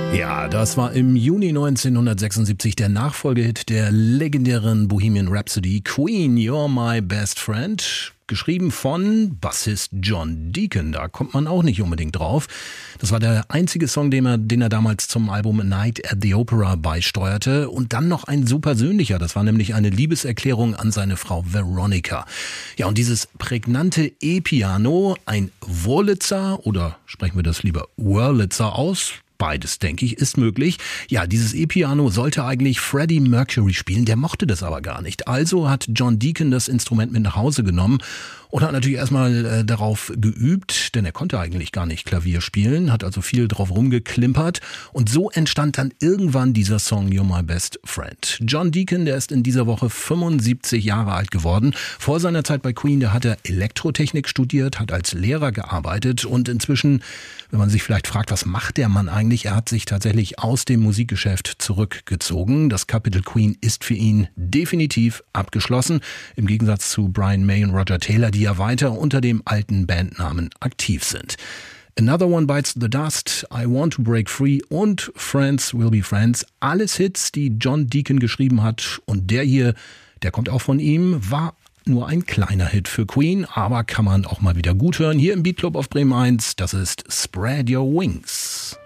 Ja, das war im Juni 1976 der Nachfolgehit der legendären Bohemian Rhapsody Queen, You're My Best Friend. Geschrieben von Bassist John Deacon, da kommt man auch nicht unbedingt drauf. Das war der einzige Song, den er damals zum Album A Night at the Opera beisteuerte. Und dann noch ein so persönlicher, das war nämlich eine Liebeserklärung an seine Frau Veronica. Ja, und dieses prägnante E-Piano, ein Wurlitzer, oder sprechen wir das lieber Wurlitzer aus? Beides, denke ich, ist möglich. Ja, dieses E-Piano sollte eigentlich Freddie Mercury spielen, der mochte das aber gar nicht. Also hat John Deacon das Instrument mit nach Hause genommen und hat natürlich erstmal darauf geübt, denn er konnte eigentlich gar nicht Klavier spielen, hat also viel drauf rumgeklimpert und so entstand dann irgendwann dieser Song You're My Best Friend. John Deacon, der ist in dieser Woche 75 Jahre alt geworden. Vor seiner Zeit bei Queen, da hat er Elektrotechnik studiert, hat als Lehrer gearbeitet und inzwischen, wenn man sich vielleicht fragt, was macht der Mann eigentlich? Er hat sich tatsächlich aus dem Musikgeschäft zurückgezogen. Das Kapitel Queen ist für ihn definitiv abgeschlossen. Im Gegensatz zu Brian May und Roger Taylor, die ja weiter unter dem alten Bandnamen aktiv sind. Another One Bites the Dust, I Want to Break Free und Friends Will Be Friends. Alles Hits, die John Deacon geschrieben hat. Und der hier, der kommt auch von ihm, war nur ein kleiner Hit für Queen, aber kann man auch mal wieder gut hören. Hier im Beat Club auf Bremen 1, das ist Spread Your Wings.